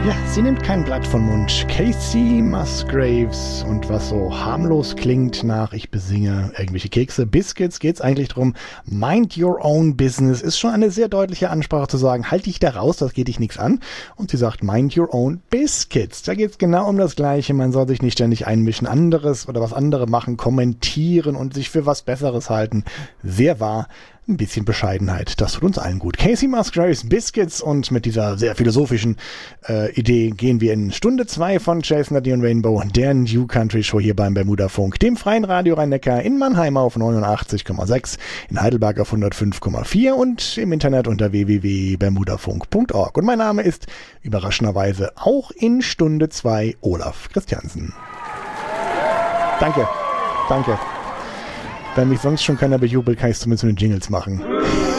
Ja, sie nimmt kein Blatt vom Mund. Casey Musgraves, und was so harmlos klingt nach ich besinge irgendwelche Kekse, Biscuits, geht's eigentlich drum. Mind your own business ist schon eine sehr deutliche Ansprache zu sagen, halt dich da raus, das geht dich nichts an. Und sie sagt mind your own biscuits. Da geht's genau um das Gleiche. Man soll sich nicht ständig einmischen, anderes oder was andere machen, kommentieren und sich für was Besseres halten. Sehr wahr. Ein bisschen Bescheidenheit, das tut uns allen gut. Casey Musgraves, Biscuits, und mit dieser sehr philosophischen Idee gehen wir in Stunde 2 von Jason Nadine Rainbow, der New Country Show hier beim Bermuda Funk, dem freien Radio Rhein-Neckar, in Mannheim auf 89,6, in Heidelberg auf 105,4 und im Internet unter www.bermudafunk.org. Und mein Name ist überraschenderweise auch in Stunde 2 Olaf Christiansen. Danke. Wenn mich sonst schon keiner bejubelt, kann ich zumindest so eine Jingles machen.